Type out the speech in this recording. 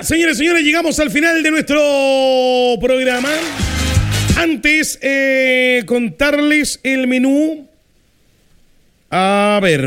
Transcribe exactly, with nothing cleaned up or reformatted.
señores y señores, llegamos al final de nuestro programa. Antes, eh, contarles el menú. A ver.